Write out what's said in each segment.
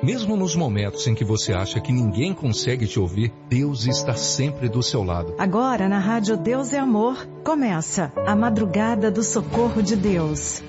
Mesmo nos momentos em que você acha que ninguém consegue te ouvir, Deus está sempre do seu lado. Agora na Rádio Deus é Amor, começa a Madrugada do Socorro de Deus.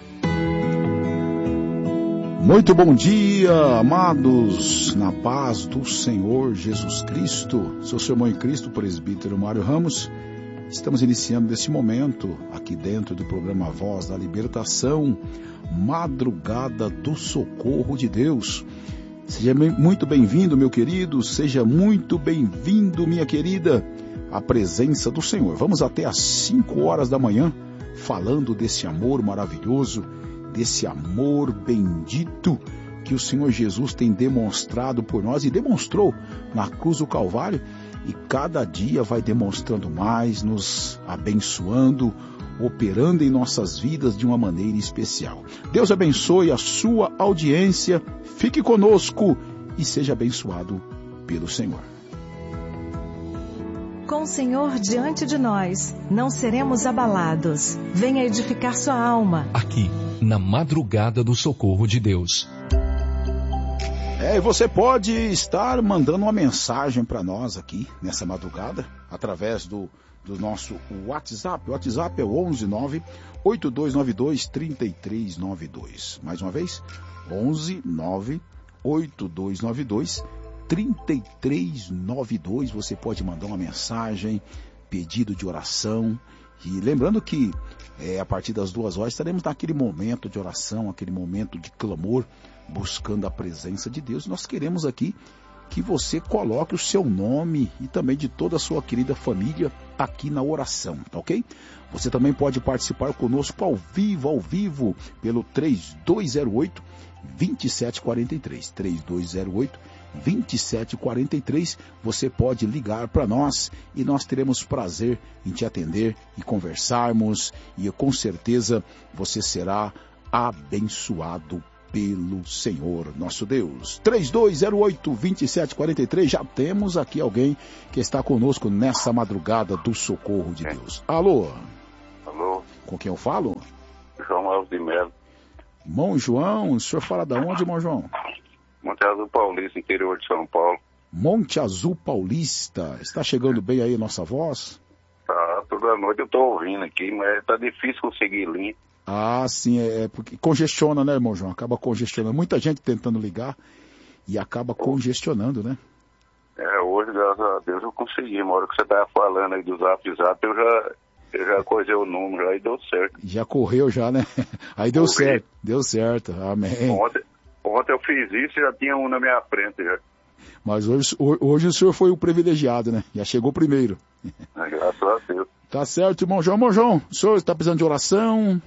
Muito bom dia, amados, na paz do Senhor Jesus Cristo. Sou seu irmão em Cristo, presbítero Mário Ramos. Estamos iniciando nesse momento, aqui dentro do programa Voz da Libertação, Madrugada do Socorro de Deus. Seja muito bem-vindo, meu querido, seja muito bem-vindo, minha querida, à presença do Senhor. Vamos até às 5 horas da manhã, falando desse amor maravilhoso, desse amor bendito que o Senhor Jesus tem demonstrado por nós e demonstrou na cruz do Calvário, e cada dia vai demonstrando mais, nos abençoando, operando em nossas vidas de uma maneira especial. Deus abençoe a sua audiência, fique conosco e seja abençoado pelo Senhor. Com o Senhor diante de nós, não seremos abalados. Venha edificar sua alma. Aqui, na Madrugada do Socorro de Deus. Você pode estar mandando uma mensagem para nós aqui, nessa madrugada, através do nosso WhatsApp. O WhatsApp é o 119-8292-3392. Mais uma vez, 119-8292-3392. Você pode mandar uma mensagem, pedido de oração. E lembrando que a partir das 2 horas estaremos naquele momento de oração, aquele momento de clamor, buscando a presença de Deus. Nós queremos aqui que você coloque o seu nome e também de toda a sua querida família aqui na oração, tá ok? Você também pode participar conosco ao vivo, pelo 3208-2743. 3208-2743. Você pode ligar para nós e nós teremos prazer em te atender e conversarmos, e com certeza você será abençoado pelo Senhor nosso Deus. 3208-2743. Já temos aqui alguém que está conosco nessa madrugada do socorro de Deus. Alô? Alô? Com quem eu falo? João Alves de Melo. Irmão João, o senhor fala da onde, irmão João? Monte Azul Paulista, interior de São Paulo. Monte Azul Paulista. Está chegando bem aí a nossa voz? Tá, toda noite eu tô ouvindo aqui, mas tá difícil conseguir linha. Ah, sim, porque congestiona, né, irmão João? Acaba congestionando. Muita gente tentando ligar e acaba congestionando, né? Hoje, graças a Deus, eu consegui. Uma hora que você tava falando aí do Zap, eu já coisei o número, aí deu certo. Já correu já, né? Aí deu certo, amém. Ontem eu fiz isso e já tinha um na minha frente já. Mas hoje o senhor foi o privilegiado, né? Já chegou primeiro. Graças a Deus. Tá certo, irmão João. Irmão João, o senhor está precisando de oração?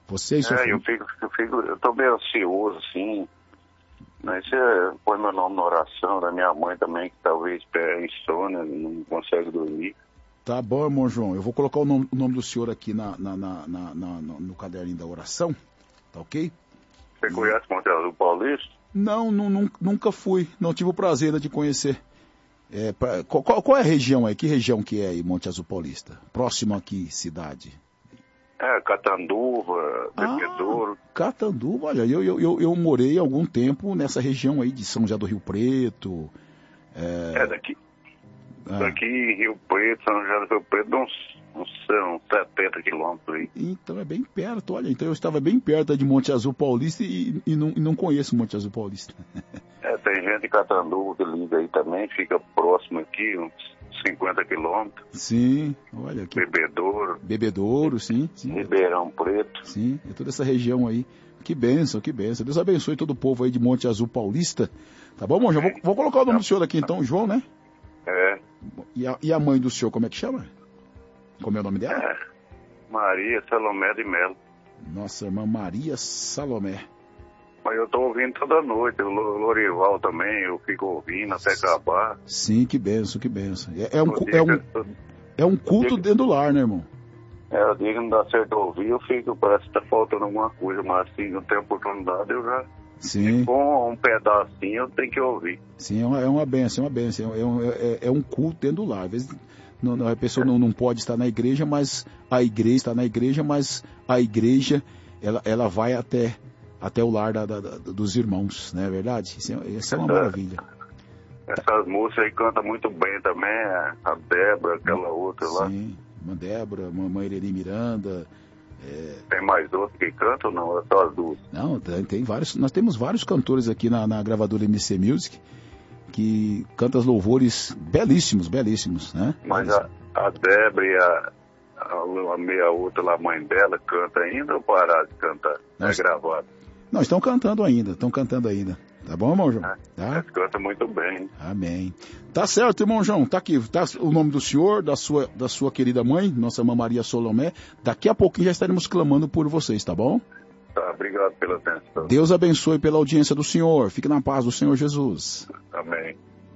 Eu tô meio ansioso, assim. Mas você põe meu nome na oração, da minha mãe também, que talvez pega insônia, não consegue dormir. Tá bom, irmão João. Eu vou colocar o nome do senhor aqui no caderninho da oração, tá ok? Você conhece Monte Azul Paulista? Não, nunca fui. Não tive o prazer de conhecer. Qual é a região aí? Que região que é aí, Monte Azul Paulista? Próximo aqui, cidade? Catanduva, Bebedouro. Catanduva, olha, eu morei algum tempo nessa região aí de São José do Rio Preto. Daqui em Rio Preto, São José do Rio Preto, uns 70 quilômetros aí. Então é bem perto, olha. Então eu estava bem perto de Monte Azul Paulista e não conheço Monte Azul Paulista. Tem gente de Catanduva que liga aí também, fica próximo aqui, uns 50 quilômetros. Sim, olha aqui. Bebedouro, sim. Ribeirão Preto. Sim, é toda essa região aí. Que bênção, que bênção. Deus abençoe todo o povo aí de Monte Azul Paulista. Tá bom, irmão? Vou colocar o nome do senhor aqui então, João, né? E a mãe do senhor, como é que chama? Como é o nome dela? Maria Salomé de Melo. Nossa irmã Maria Salomé. Mas eu tô ouvindo toda noite, o Lorival também, eu fico ouvindo até acabar. Sim, que benção, que benção. É um culto dentro do lar, né, irmão? Eu digo que não dá certo ouvir, parece que tá faltando alguma coisa, mas assim, não tem oportunidade, eu já... Sim. Com um pedacinho eu tenho que ouvir. Sim, é uma benção, é um culto dentro do lar. Às vezes a pessoa não pode estar na igreja, mas a igreja está na igreja, mas a igreja ela vai até até o lar dos irmãos, não é verdade? Isso é uma maravilha. Essas moças aí cantam muito bem também, a Débora, aquela outra lá. Sim, uma Débora, uma Irene Miranda. Tem mais outros que cantam, não? É só as duas? Não, tem vários. Nós temos vários cantores aqui na gravadora MC Music que cantam louvores belíssimos, né? Mas a Débora e a meia outra lá, a mãe dela, canta ainda ou pararam de cantar? Gravado? Não, estão cantando ainda. Tá bom, irmão João? Tá? Eles cantam muito bem. Amém. Tá certo, irmão João. Tá aqui. Tá o nome do senhor, da sua querida mãe, nossa irmã Maria Solomé. Daqui a pouquinho já estaremos clamando por vocês, tá bom? Tá, obrigado pela atenção. Deus abençoe pela audiência do senhor. Fique na paz do Senhor Jesus. Amém.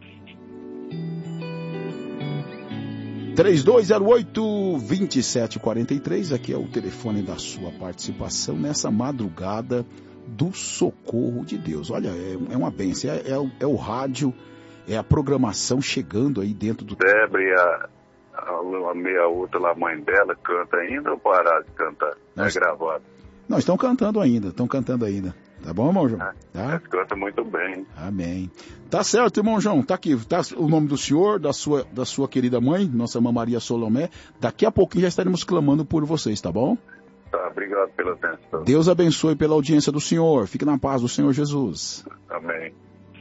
3208-2743, aqui é o telefone da sua participação nessa madrugada do socorro de Deus. Olha, é uma bênção, é o rádio, é a programação chegando aí dentro do... Débora e a meia outra lá, a mãe dela, canta ainda ou pararam de cantar? Gravado? Não, estão cantando ainda. Tá bom, irmão João? Tá? Eles cantam muito bem. Amém. Tá certo, irmão João. Tá aqui. Tá o nome do senhor, da sua querida mãe, nossa irmã Maria Solomé. Daqui a pouquinho já estaremos clamando por vocês, tá bom? Tá, obrigado pela atenção. Deus abençoe pela audiência do senhor. Fique na paz do Senhor Jesus. Amém.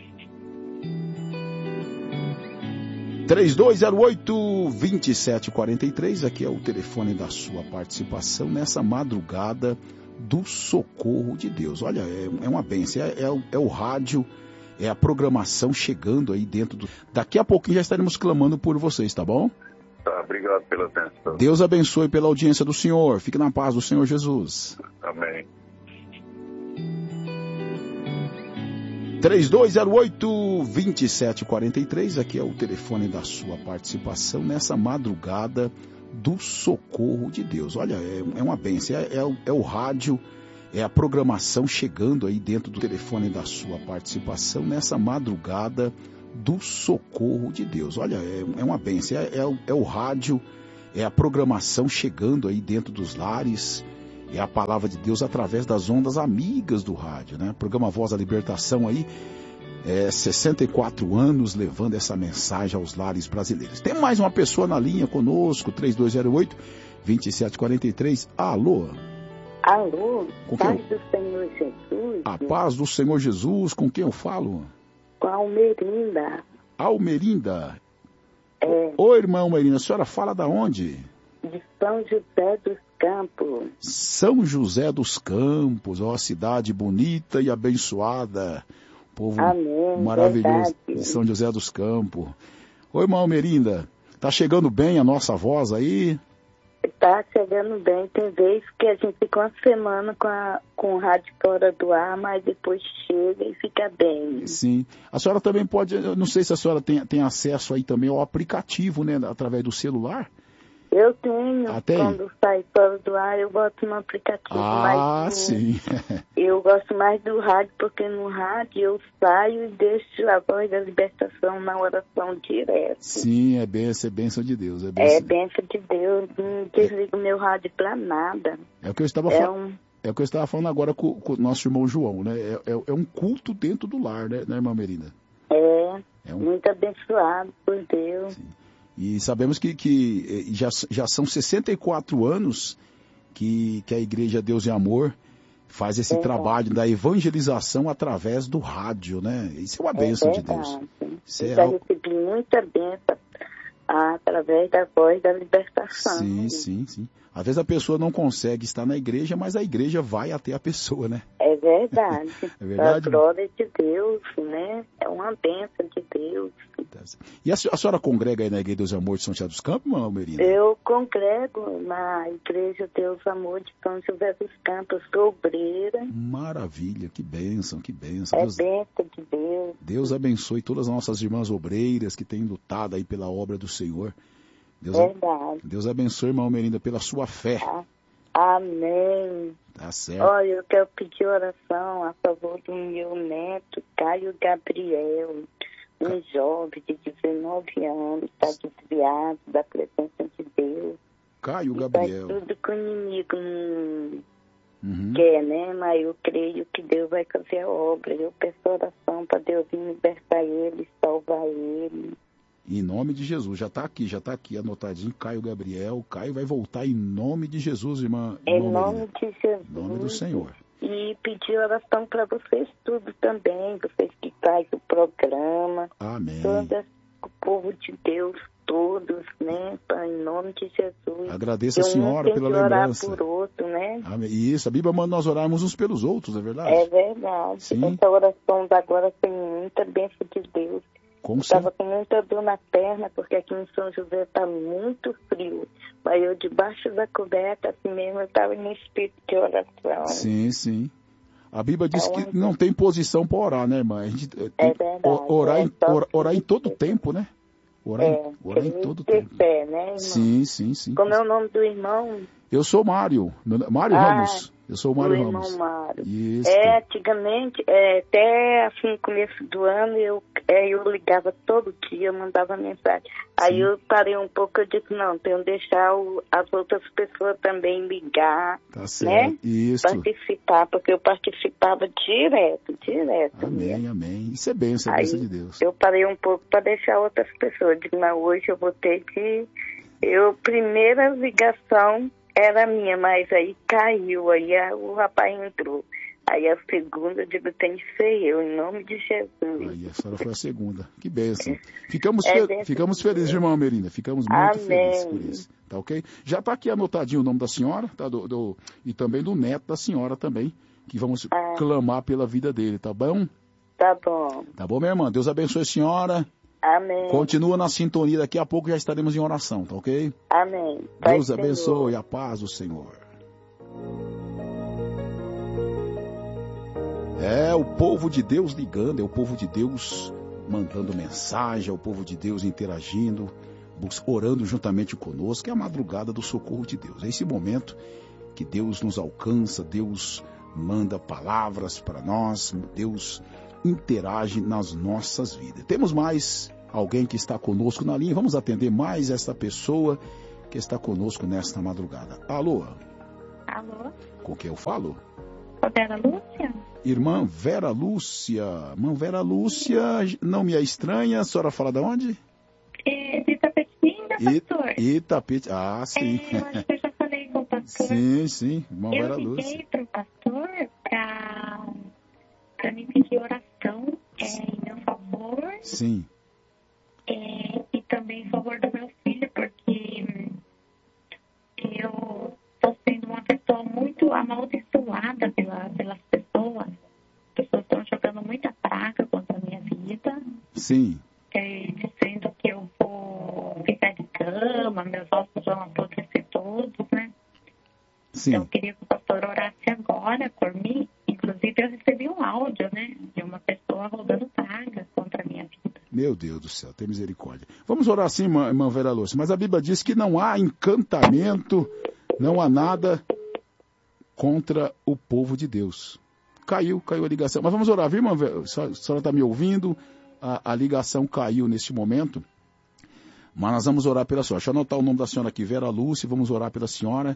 3208-2743, aqui é o telefone da sua participação nessa madrugada do socorro de Deus. Olha, é uma bênção, é o rádio, é a programação chegando aí dentro do... Daqui a pouquinho já estaremos clamando por vocês, tá bom? Tá, obrigado pela atenção. Deus abençoe pela audiência do senhor. Fique na paz do Senhor Jesus. Amém. 3208-2743, aqui é o telefone da sua participação nessa madrugada do socorro de Deus. Olha, é uma bênção, é o rádio, é a programação chegando aí dentro do telefone da sua participação nessa madrugada do socorro de Deus. Olha, é uma bênção, é o rádio, é a programação chegando aí dentro dos lares, é a palavra de Deus através das ondas amigas do rádio, né? Programa Voz da Libertação aí, 64 anos levando essa mensagem aos lares brasileiros. Tem mais uma pessoa na linha conosco, 3208-2743. Alô? Alô? Paz do Senhor Jesus? A paz do Senhor Jesus, com quem eu falo? Com a Almerinda. Almerinda? Ô, irmã Almerinda, a senhora fala da onde? De São José dos Campos. São José dos Campos, ó, cidade bonita e abençoada. Povo maravilhoso, verdade, de São José dos Campos. Oi, irmã Almerinda, tá chegando bem a nossa voz aí? Tá chegando bem. Tem vezes que a gente fica uma semana com o rádio fora do ar, mas depois chega e fica bem. Sim. A senhora também pode, eu não sei se a senhora tem acesso aí também ao aplicativo, né, através do celular? Eu tenho. Quando sai fora do ar, eu boto no aplicativo. Mas sim. Eu gosto mais do rádio, porque no rádio eu saio e deixo a voz da libertação na oração direto. Sim, é bênção de Deus. É bênção de Deus. Não desligo meu rádio pra nada. É o que eu estava falando. É o que eu estava falando agora com o nosso irmão João, né? É um culto dentro do lar, né, irmã Merinda? Muito abençoado por Deus. Sim. E sabemos que já são 64 anos que a Igreja Deus e Amor faz esse trabalho da evangelização através do rádio, né? Isso é uma bênção de Deus. Já recebi muita bênção através da voz da libertação. Sim. Às vezes a pessoa não consegue estar na igreja, mas a igreja vai até a pessoa, né? É verdade. É verdade? A glória de Deus, né? É uma bênção de Deus. E a senhora congrega aí na Igreja Deus e Amor de São José dos Campos, irmã Almerinda? Eu congrego na Igreja Deus e Amor de São José dos Campos, sou obreira. Maravilha, que bênção. É bênção de Deus. Deus abençoe todas as nossas irmãs obreiras que têm lutado aí pela obra do Senhor. Verdade. Deus abençoe, irmã Almerinda, pela sua fé. Amém. Tá certo. Olha, eu quero pedir oração a favor do meu neto, Caio Gabriel, um jovem de 19 anos, está desviado da presença de Deus. Caio Gabriel. Faz tudo com o inimigo quer, né? Mas eu creio que Deus vai fazer a obra. Eu peço oração para Deus vir libertar ele, salvar ele. Em nome de Jesus, já está aqui anotadinho, Caio Gabriel. O Caio vai voltar em nome de Jesus, irmã. Em nome de Jesus. Em nome do Senhor. E pedir oração para vocês tudo também, vocês que fazem o programa. Amém. Todo o povo de Deus, todos, né? Em nome de Jesus. Agradeço a senhora pela lembrança. Orar por outro, né? Amém. Isso, a Bíblia manda nós orarmos uns pelos outros, é verdade? É verdade. Sim. Essa oração da agora tem muita bênção de Deus. Estava com muita dor na perna, porque aqui em São José está muito frio. Mas eu, debaixo da coberta, assim mesmo, eu estava em espírito de oração. Sim, sim. A Bíblia diz que não tem posição para orar, né, irmã? A gente tem verdade. Orar em todo tempo, né? Orar em todo tempo. Fé, né, irmão? Sim. Como é o nome do irmão? Eu sou Mário Ramos. Eu sou o Mário Ramos. Irmão Mário. Isso. Antigamente, até assim, no começo do ano, eu ligava todo dia, eu mandava mensagem. Aí eu parei um pouco, eu disse, não, tenho que deixar as outras pessoas também ligar, tá certo. Né? Isso. Participar, porque eu participava direto. Amém. Isso é bênção, bênção de Deus. Eu parei um pouco para deixar outras pessoas. Eu disse, mas hoje eu vou ter que... primeira ligação era minha, mas aí caiu, aí o rapaz entrou. Aí a segunda, eu digo, tem que ser eu, em nome de Jesus. Aí a senhora foi a segunda. Que bênção. Ficamos felizes, irmã Merina. Ficamos muito felizes por isso. Tá ok? Já está aqui anotadinho o nome da senhora, tá? E também do neto da senhora também, que vamos clamar pela vida dele, tá bom? Tá bom. Tá bom, minha irmã? Deus abençoe a senhora. Amém. Continua na sintonia, daqui a pouco já estaremos em oração, tá ok? Amém. Deus abençoe, a paz do Senhor. É o povo de Deus ligando, é o povo de Deus mandando mensagem, é o povo de Deus interagindo, orando juntamente conosco, é a madrugada do socorro de Deus. É esse momento que Deus nos alcança, Deus manda palavras para nós, Deus interage nas nossas vidas. Temos mais alguém que está conosco na linha, vamos atender mais esta pessoa que está conosco nesta madrugada. Alô? Alô? Com quem eu falo? Vera Lúcia? Irmã Vera Lúcia. Irmã Vera Lúcia, não me é estranha, a senhora fala de onde? De Itapetinga, pastor. Itapetinga, sim. Eu acho que eu já falei com o pastor. Sim, irmã Vera Lúcia. Eu liguei para o pastor para me pedir oração em meu favor. Sim. E também em favor do meu filho, porque eu estou sendo uma pessoa muito amaldiçoada pelas pessoas. As pessoas estão jogando muita praga contra a minha vida. Sim. Dizendo que eu vou ficar de cama, meus ossos vão apodrecer todos, né? Sim. Então eu queria que o pastor orasse agora por mim. Inclusive eu recebi um áudio, né? De uma pessoa rodando praga contra a minha vida. Meu Deus do céu, tem misericórdia. Vamos orar assim, irmã Vera Lúcia, mas a Bíblia diz que não há encantamento, não há nada contra o povo de Deus. Caiu a ligação. Mas vamos orar, viu, irmã Vera? A senhora está me ouvindo? A ligação caiu neste momento. Mas nós vamos orar pela senhora. Deixa eu anotar o nome da senhora aqui, Vera Lúcia, vamos orar pela senhora.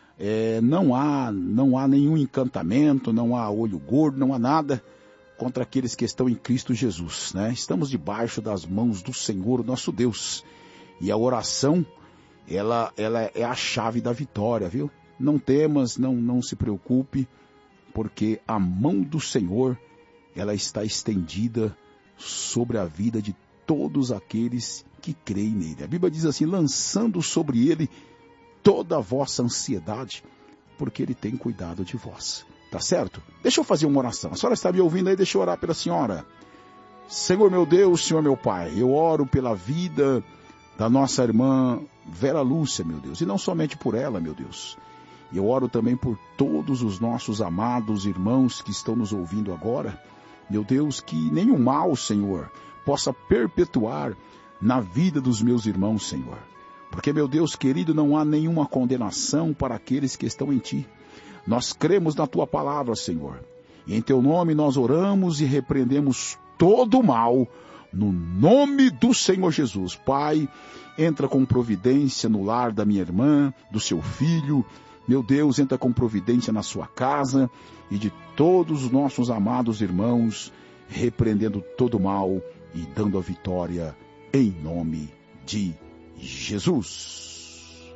Não há nenhum encantamento, não há olho gordo, não há nada contra aqueles que estão em Cristo Jesus, né? Estamos debaixo das mãos do Senhor, nosso Deus. E a oração, ela é a chave da vitória, viu? Não temas, não se preocupe, porque a mão do Senhor, ela está estendida sobre a vida de todos aqueles que creem nele. A Bíblia diz assim, lançando sobre ele toda a vossa ansiedade, porque ele tem cuidado de vós. Tá certo? Deixa eu fazer uma oração. A senhora está me ouvindo aí? Deixa eu orar pela senhora. Senhor meu Deus, Senhor meu Pai, eu oro pela vida da nossa irmã Vera Lúcia, meu Deus, e não somente por ela, meu Deus. Eu oro também por todos os nossos amados irmãos que estão nos ouvindo agora. Meu Deus, que nenhum mal, Senhor, possa perpetuar na vida dos meus irmãos, Senhor. Porque, meu Deus querido, não há nenhuma condenação para aqueles que estão em Ti. Nós cremos na Tua palavra, Senhor. E em Teu nome nós oramos e repreendemos todo o mal, no nome do Senhor Jesus. Pai, entra com providência no lar da minha irmã, do seu filho, Meu Deus, entra com providência na sua casa e de todos os nossos amados irmãos, repreendendo todo o mal e dando a vitória em nome de Jesus.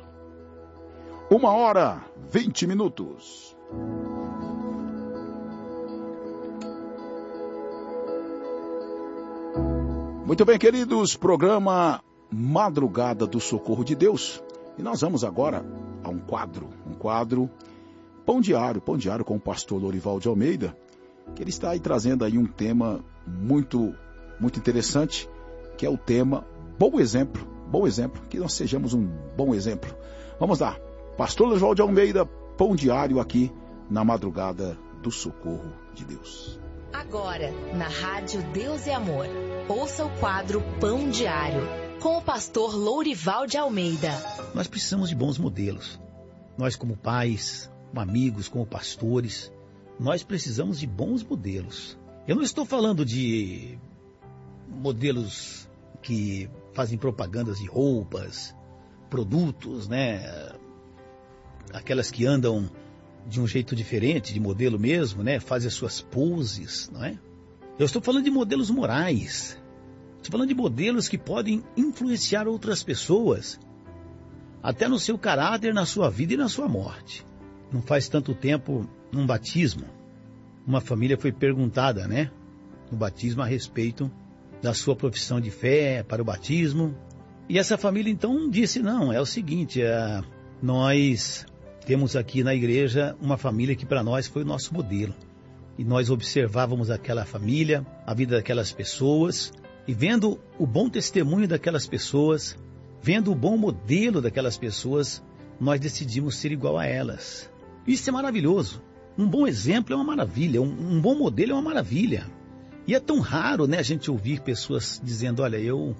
1h20. Muito bem, queridos, programa Madrugada do Socorro de Deus. E nós vamos agora a um quadro Pão Diário com o pastor Lourival de Almeida, que ele está aí trazendo aí um tema muito interessante, que é o tema Bom Exemplo, que nós sejamos um bom exemplo. Vamos lá, pastor Lourival de Almeida, Pão Diário aqui na Madrugada do Socorro de Deus. Agora, na Rádio Deus e Amor, ouça o quadro Pão Diário, com o pastor Lourival de Almeida. Nós precisamos de bons modelos. Nós, como pais, como amigos, como pastores, nós precisamos de bons modelos. Eu não estou falando de modelos que fazem propagandas de roupas, produtos, né? Aquelas que andam de um jeito diferente, de modelo mesmo, né? Fazem as suas poses, não é? Eu estou falando de modelos morais. Estou falando de modelos que podem influenciar outras pessoas, até no seu caráter, na sua vida e na sua morte. Não faz tanto tempo, num batismo, uma família foi perguntada, né? No batismo a respeito da sua profissão de fé para o batismo. E essa família então disse, não, é o seguinte, nós temos aqui na igreja uma família que para nós foi o nosso modelo. E nós observávamos aquela família, a vida daquelas pessoas, e vendo o bom testemunho daquelas pessoas, vendo o bom modelo daquelas pessoas, nós decidimos ser igual a elas. Isso é maravilhoso. Um bom exemplo é uma maravilha, um bom modelo é uma maravilha. E é tão raro, né, a gente ouvir pessoas dizendo, olha, eu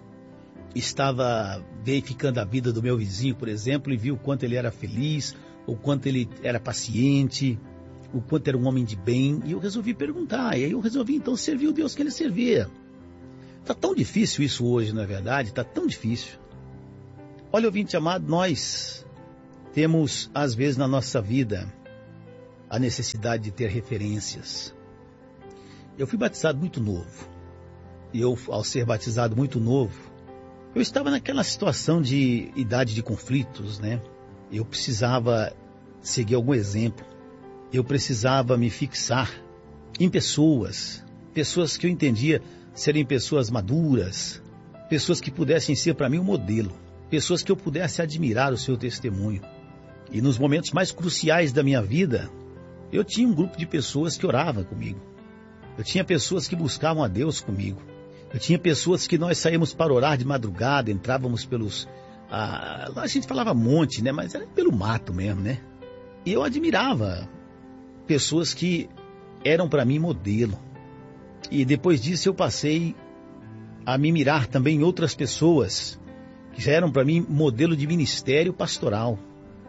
estava verificando a vida do meu vizinho, por exemplo, e vi o quanto ele era feliz, o quanto ele era paciente, o quanto era um homem de bem, e eu resolvi perguntar, e aí eu resolvi então servir o Deus que ele servia. Está tão difícil isso hoje, não é verdade? Está tão difícil. Olha, ouvinte amado, nós temos, às vezes, na nossa vida, a necessidade de ter referências. Eu fui batizado muito novo. E eu, ao ser batizado muito novo, eu estava naquela situação de idade de conflitos, né? Eu precisava seguir algum exemplo. Eu precisava me fixar em pessoas que eu entendia serem pessoas maduras, pessoas que pudessem ser para mim um modelo, pessoas que eu pudesse admirar o seu testemunho. E nos momentos mais cruciais da minha vida, eu tinha um grupo de pessoas que oravam comigo. Eu tinha pessoas que buscavam a Deus comigo. Eu tinha pessoas que nós saímos para orar de madrugada, entrávamos pelos... a gente falava monte, né? Mas era pelo mato mesmo, né? E eu admirava pessoas que eram para mim modelo. E depois disso eu passei a me mirar também em outras pessoas que já eram para mim modelo de ministério pastoral.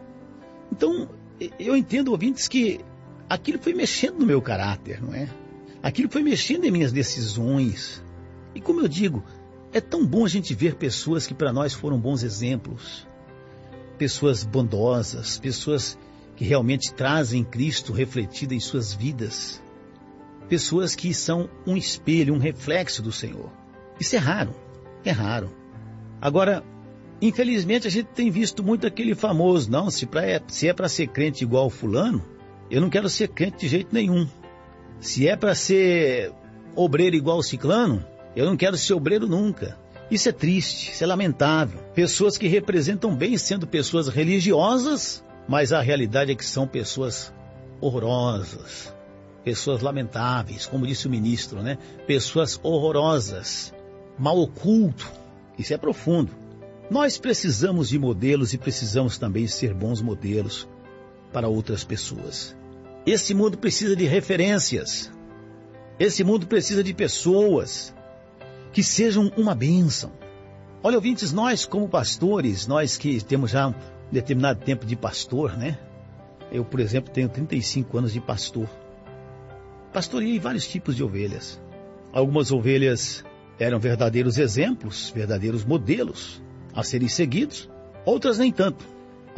Então, eu entendo, ouvintes, que aquilo foi mexendo no meu caráter, não é? Aquilo foi mexendo em minhas decisões. E como eu digo, é tão bom a gente ver pessoas que para nós foram bons exemplos. Pessoas bondosas, pessoas que realmente trazem Cristo refletido em suas vidas. Pessoas que são um espelho, um reflexo do Senhor. Isso é raro, é raro. Agora, infelizmente a gente tem visto muito aquele famoso, não, se é para ser crente igual o fulano, eu não quero ser crente de jeito nenhum. Se é para ser obreiro igual o ciclano, eu não quero ser obreiro nunca. Isso é triste, isso é lamentável. Pessoas que representam bem sendo pessoas religiosas, mas a realidade é que são pessoas horrorosas, pessoas lamentáveis, como disse o ministro, né? Pessoas horrorosas, mal oculto. Isso é profundo. Nós precisamos de modelos e precisamos também ser bons modelos para outras pessoas. Esse mundo precisa de referências. Esse mundo precisa de pessoas que sejam uma bênção. Olha, ouvintes, nós como pastores, nós que temos já um determinado tempo de pastor, né? Eu, por exemplo, tenho 35 anos de pastor. Pastoreei vários tipos de ovelhas. Algumas ovelhas eram verdadeiros exemplos, verdadeiros modelos a serem seguidos. Outras nem tanto.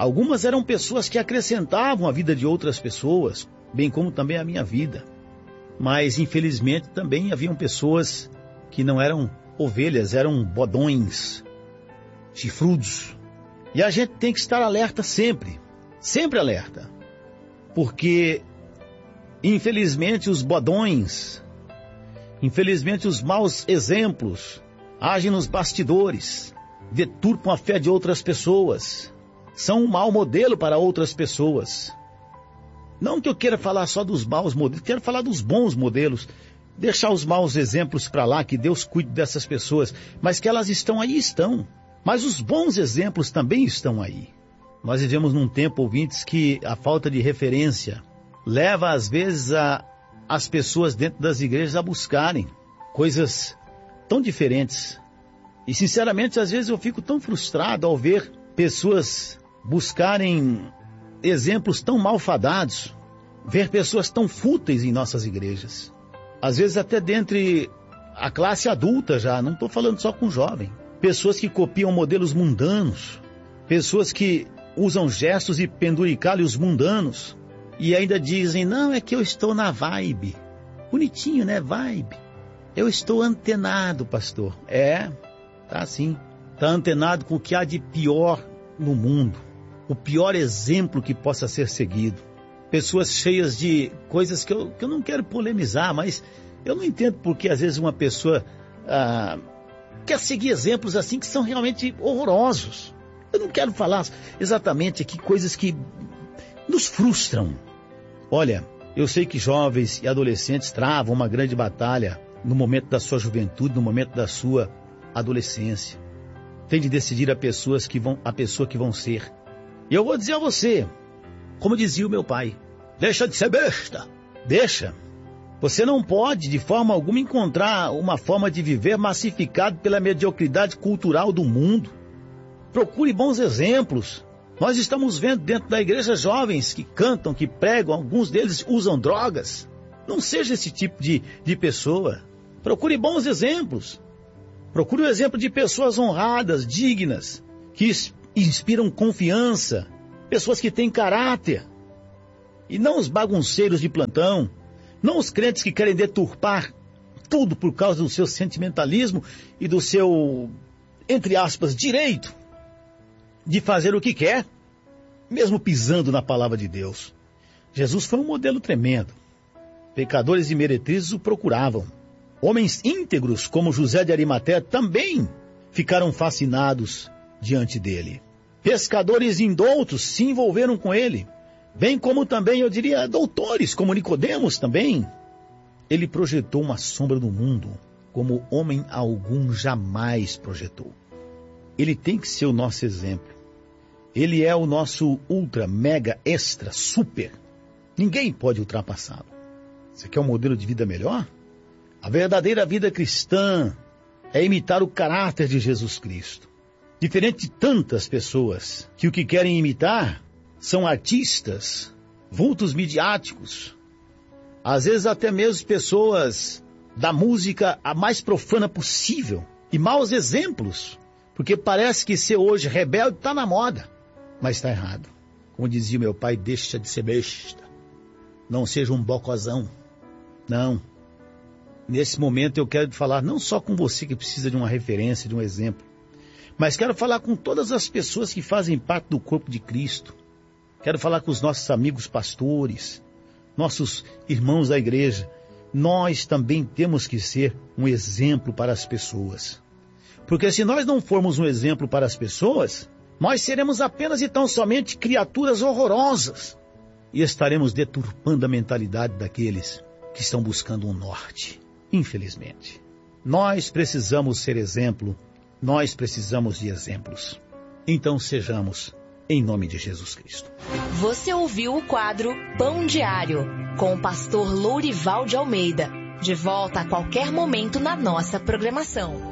Algumas eram pessoas que acrescentavam a vida de outras pessoas, bem como também a minha vida. Mas, infelizmente, também haviam pessoas que não eram ovelhas, eram bodões, chifrudos. E a gente tem que estar alerta sempre, sempre alerta. Porque, infelizmente, os bodões, infelizmente, os maus exemplos agem nos bastidores, deturpam a fé de outras pessoas, são um mau modelo para outras pessoas. Não que eu queira falar só dos maus modelos, quero falar dos bons modelos, deixar os maus exemplos para lá, que Deus cuide dessas pessoas, mas que elas estão aí, estão. Mas os bons exemplos também estão aí. Nós vivemos num tempo, ouvintes, que a falta de referência leva às vezes as pessoas dentro das igrejas a buscarem coisas tão diferentes. E sinceramente, às vezes eu fico tão frustrado ao ver pessoas buscarem exemplos tão malfadados, ver pessoas tão fúteis em nossas igrejas. Às vezes até dentre a classe adulta já, não estou falando só com jovem. Pessoas que copiam modelos mundanos, pessoas que usam gestos e penduricalhos mundanos e ainda dizem, não, é que eu estou na vibe. Bonitinho, né? Vibe. Eu estou antenado, pastor. Tá assim. Tá antenado com o que há de pior no mundo. O pior exemplo que possa ser seguido. Pessoas cheias de coisas que eu não quero polemizar, mas eu não entendo porque às vezes uma pessoa quer seguir exemplos assim que são realmente horrorosos. Eu não quero falar exatamente aqui coisas que nos frustram. Olha, eu sei que jovens e adolescentes travam uma grande batalha no momento da sua juventude, no momento da sua adolescência. Tem de decidir a pessoa que vão ser. E eu vou dizer a você, como dizia o meu pai, deixa de ser besta, deixa. Você não pode, de forma alguma, encontrar uma forma de viver massificado pela mediocridade cultural do mundo. Procure bons exemplos. Nós estamos vendo dentro da igreja jovens que cantam, que pregam, alguns deles usam drogas. Não seja esse tipo de pessoa. Procure bons exemplos. Procure o exemplo de pessoas honradas, dignas, que inspiram confiança, pessoas que têm caráter. E não os bagunceiros de plantão, não os crentes que querem deturpar tudo por causa do seu sentimentalismo e do seu, entre aspas, direito de fazer o que quer, mesmo pisando na palavra de Deus. Jesus foi um modelo tremendo. Pecadores e meretrizes o procuravam. Homens íntegros como José de Arimateia também ficaram fascinados diante dele. Pescadores indoutos se envolveram com ele, bem como também, eu diria, doutores como Nicodemos também. Ele projetou uma sombra no mundo como homem algum jamais projetou. Ele tem que ser o nosso exemplo. Ele é o nosso ultra, mega, extra, super. Ninguém pode ultrapassá-lo. Você quer um modelo de vida melhor? A verdadeira vida cristã é imitar o caráter de Jesus Cristo. Diferente de tantas pessoas que o que querem imitar são artistas, vultos midiáticos, às vezes até mesmo pessoas da música a mais profana possível e maus exemplos, porque parece que ser hoje rebelde está na moda, mas está errado. Como dizia meu pai, deixa de ser besta, não seja um bocozão, não. Nesse momento eu quero falar não só com você que precisa de uma referência, de um exemplo, mas quero falar com todas as pessoas que fazem parte do corpo de Cristo. Quero falar com os nossos amigos pastores, nossos irmãos da igreja. Nós também temos que ser um exemplo para as pessoas. Porque se nós não formos um exemplo para as pessoas, nós seremos apenas e tão somente criaturas horrorosas e estaremos deturpando a mentalidade daqueles que estão buscando um norte. Infelizmente, nós precisamos ser exemplo, nós precisamos de exemplos. Então sejamos, em nome de Jesus Cristo. Você ouviu o quadro Pão Diário, com o pastor Lourival de Almeida. De volta a qualquer momento na nossa programação.